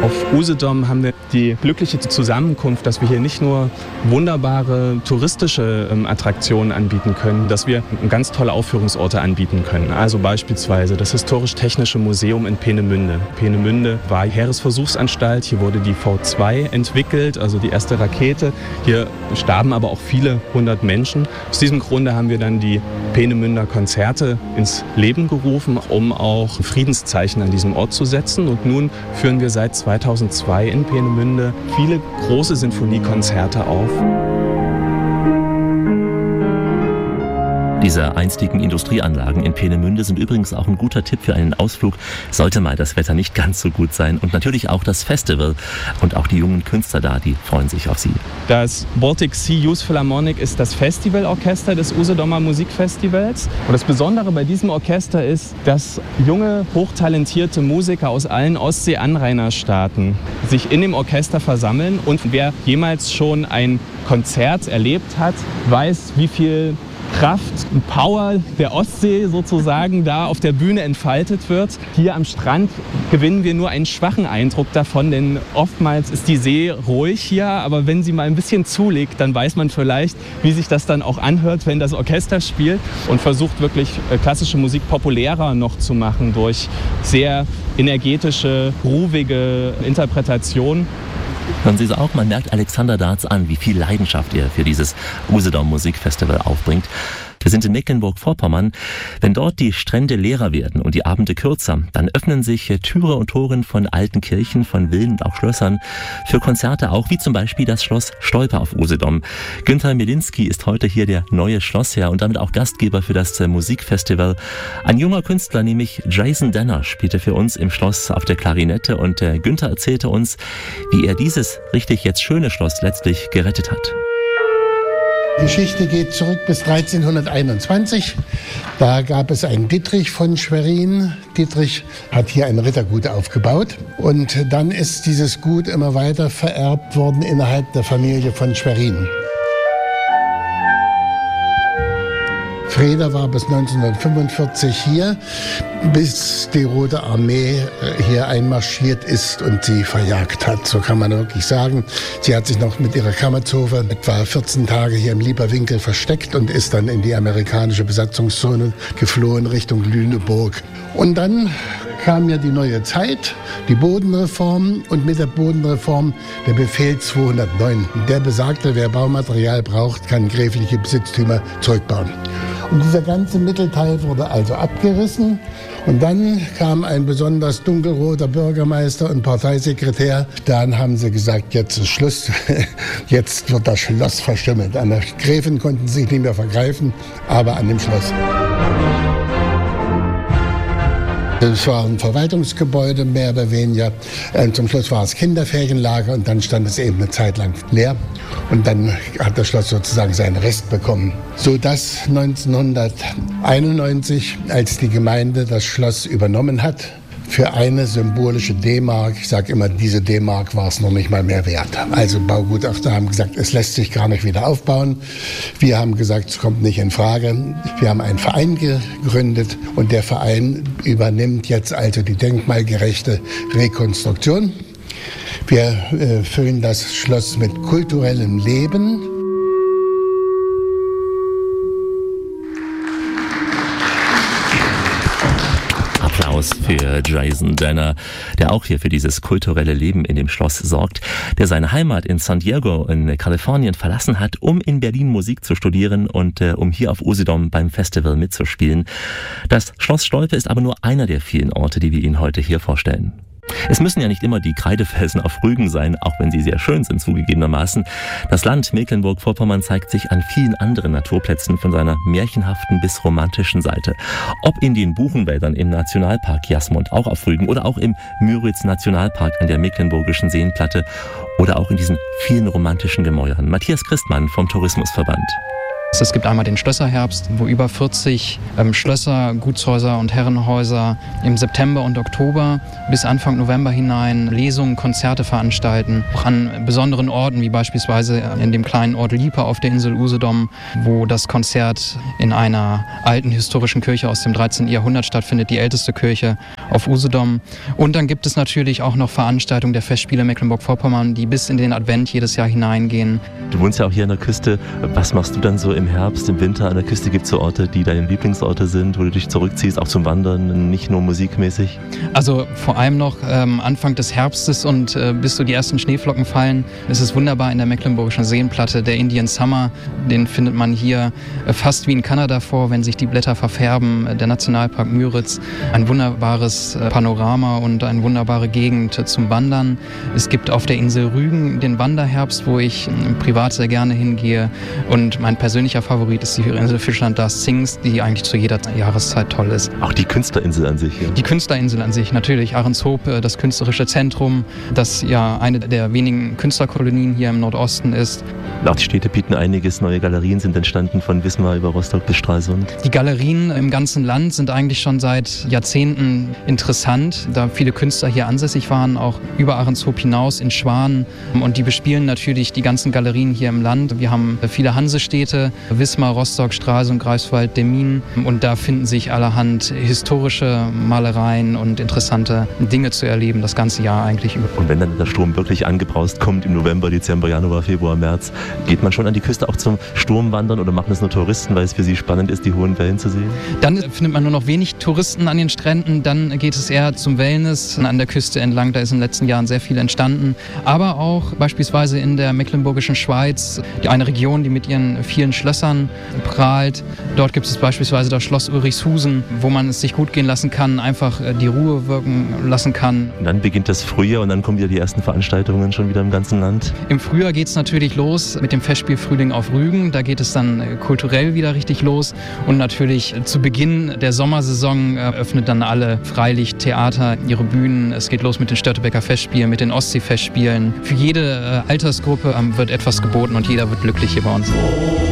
Auf Usedom haben wir die glückliche Zusammenkunft, dass wir hier nicht nur wunderbare touristische Attraktionen anbieten können, dass wir ganz tolle Aufführungsorte anbieten können. Also beispielsweise das Historisch-Technische Museum in Peenemünde. Peenemünde war Heeresversuchsanstalt, hier wurde die V2 entwickelt, also die erste Rakete. Hier starben aber auch viele hundert Menschen. Aus diesem Grunde haben wir dann die Peenemünder Konzerte ins Leben gerufen, um auch Friedenszeichen an diesem Ort zu setzen. Und nun führen wir seit 2002 in Peenemünde viele große Sinfoniekonzerte auf. Diese einstigen Industrieanlagen in Peenemünde sind übrigens auch ein guter Tipp für einen Ausflug, sollte mal das Wetter nicht ganz so gut sein. Und natürlich auch das Festival und auch die jungen Künstler da, die freuen sich auf sie. Das Baltic Sea Youth Philharmonic ist das Festivalorchester des Usedomer Musikfestivals. Und das Besondere bei diesem Orchester ist, dass junge, hochtalentierte Musiker aus allen Ostsee-Anrainerstaaten sich in dem Orchester versammeln. Und wer jemals schon ein Konzert erlebt hat, weiß, wie viel Kraft und Power der Ostsee sozusagen da auf der Bühne entfaltet wird. Hier am Strand gewinnen wir nur einen schwachen Eindruck davon, denn oftmals ist die See ruhig hier, aber wenn sie mal ein bisschen zulegt, dann weiß man vielleicht, wie sich das dann auch anhört, wenn das Orchester spielt und versucht wirklich klassische Musik populärer noch zu machen durch sehr energetische, groovige Interpretationen. Hören Sie es auch, man merkt Alexander Darz an, wie viel Leidenschaft er für dieses Usedom Musikfestival aufbringt. Wir sind in Mecklenburg-Vorpommern. Wenn dort die Strände leerer werden und die Abende kürzer, dann öffnen sich Türe und Toren von alten Kirchen, von Villen und auch Schlössern für Konzerte auch, wie zum Beispiel das Schloss Stolpe auf Usedom. Günther Mielinski ist heute hier der neue Schlossherr und damit auch Gastgeber für das Musikfestival. Ein junger Künstler, nämlich Jason Danner, spielte für uns im Schloss auf der Klarinette und Günther erzählte uns, wie er dieses richtig jetzt schöne Schloss letztlich gerettet hat. Die Geschichte geht zurück bis 1321. Da gab es einen Dietrich von Schwerin. Dietrich hat hier ein Rittergut aufgebaut. Und dann ist dieses Gut immer weiter vererbt worden innerhalb der Familie von Schwerin. Freda war bis 1945 hier, bis die Rote Armee hier einmarschiert ist und sie verjagt hat. So kann man wirklich sagen. Sie hat sich noch mit ihrer Kammerzofe etwa 14 Tage hier im Lieberwinkel versteckt und ist dann in die amerikanische Besatzungszone geflohen Richtung Lüneburg. Und dann kam ja die neue Zeit, die Bodenreform und mit der Bodenreform der Befehl 209. Der besagte, wer Baumaterial braucht, kann gräfliche Besitztümer zurückbauen. Und dieser ganze Mittelteil wurde also abgerissen. Und dann kam ein besonders dunkelroter Bürgermeister und Parteisekretär. Dann haben sie gesagt, jetzt ist Schluss, jetzt wird das Schloss verstümmelt. An der Gräfin konnten sie sich nicht mehr vergreifen, aber an dem Schloss. Es war ein Verwaltungsgebäude, mehr oder weniger. Zum Schluss war es Kinderferienlager und dann stand es eben eine Zeit lang leer. Und dann hat das Schloss sozusagen seinen Rest bekommen. Sodass 1991, als die Gemeinde das Schloss übernommen hat, für eine symbolische D-Mark, ich sage immer, diese D-Mark war es noch nicht mal mehr wert. Also Baugutachter haben gesagt, es lässt sich gar nicht wieder aufbauen. Wir haben gesagt, es kommt nicht in Frage. Wir haben einen Verein gegründet und der Verein übernimmt jetzt also die denkmalgerechte Rekonstruktion. Wir füllen das Schloss mit kulturellem Leben. Applaus für Jason Danner, der auch hier für dieses kulturelle Leben in dem Schloss sorgt, der seine Heimat in San Diego in Kalifornien verlassen hat, um in Berlin Musik zu studieren und um hier auf Usedom beim Festival mitzuspielen. Das Schloss Stolpe ist aber nur einer der vielen Orte, die wir Ihnen heute hier vorstellen. Es müssen ja nicht immer die Kreidefelsen auf Rügen sein, auch wenn sie sehr schön sind zugegebenermaßen. Das Land Mecklenburg-Vorpommern zeigt sich an vielen anderen Naturplätzen von seiner märchenhaften bis romantischen Seite. Ob in den Buchenwäldern im Nationalpark Jasmund, auch auf Rügen, oder auch im Müritz-Nationalpark an der Mecklenburgischen Seenplatte oder auch in diesen vielen romantischen Gemäuern. Matthias Christmann vom Tourismusverband. Es gibt einmal den Schlösserherbst, wo über 40 Schlösser, Gutshäuser und Herrenhäuser im September und Oktober bis Anfang November hinein Lesungen, Konzerte veranstalten. Auch an besonderen Orten, wie beispielsweise in dem kleinen Ort Liepe auf der Insel Usedom, wo das Konzert in einer alten historischen Kirche aus dem 13. Jahrhundert stattfindet, die älteste Kirche auf Usedom. Und dann gibt es natürlich auch noch Veranstaltungen der Festspiele Mecklenburg-Vorpommern, die bis in den Advent jedes Jahr hineingehen. Du wohnst ja auch hier an der Küste. Was machst du dann so im Herbst, im Winter an der Küste? Gibt es so Orte, die deine Lieblingsorte sind, wo du dich zurückziehst, auch zum Wandern, nicht nur musikmäßig? Also vor allem noch Anfang des Herbstes und bis so die ersten Schneeflocken fallen, ist es wunderbar in der Mecklenburgischen Seenplatte. Der Indian Summer, den findet man hier fast wie in Kanada vor, wenn sich die Blätter verfärben. Der Nationalpark Müritz, ein wunderbares Panorama und eine wunderbare Gegend zum Wandern. Es gibt auf der Insel Rügen den Wanderherbst, wo ich privat sehr gerne hingehe. Und mein persönlicher Favorit ist die Insel Fischland Das Sings, die eigentlich zu jeder Jahreszeit toll ist. Auch die Künstlerinsel an sich, ja? Die Künstlerinsel an sich, natürlich. Ahrenshoop, das künstlerische Zentrum, das ja eine der wenigen Künstlerkolonien hier im Nordosten ist. Auch die Städte bieten einiges. Neue Galerien sind entstanden von Wismar über Rostock bis Stralsund. Die Galerien im ganzen Land sind eigentlich schon seit Jahrzehnten interessant, da viele Künstler hier ansässig waren, auch über Ahrenshoop hinaus in Schwan. Und die bespielen natürlich die ganzen Galerien hier im Land. Wir haben viele Hansestädte, Wismar, Rostock, Stralsund, Greifswald, Demmin. Und da finden sich allerhand historische Malereien und interessante Dinge zu erleben, das ganze Jahr eigentlich über. Und wenn dann der Sturm wirklich angebraust kommt im November, Dezember, Januar, Februar, März, geht man schon an die Küste auch zum Sturmwandern oder machen das nur Touristen, weil es für sie spannend ist, die hohen Wellen zu sehen? Dann findet man nur noch wenig Touristen an den Stränden, dann geht es eher zum Wellness an der Küste entlang, da ist in den letzten Jahren sehr viel entstanden. Aber auch beispielsweise in der mecklenburgischen Schweiz, eine Region, die mit ihren vielen Schlössern prahlt. Dort gibt es beispielsweise das Schloss Ulrichshusen, wo man es sich gut gehen lassen kann, einfach die Ruhe wirken lassen kann. Und dann beginnt das Frühjahr und dann kommen wieder die ersten Veranstaltungen schon wieder im ganzen Land. Im Frühjahr geht es natürlich los mit dem Festspiel Frühling auf Rügen. Da geht es dann kulturell wieder richtig los. Und natürlich zu Beginn der Sommersaison öffnet dann alle Freilichttheater ihre Bühnen. Es geht los mit den Störtebeker Festspielen, mit den Ostseefestspielen. Für jede Altersgruppe wird etwas geboten und jeder wird glücklich hier bei uns.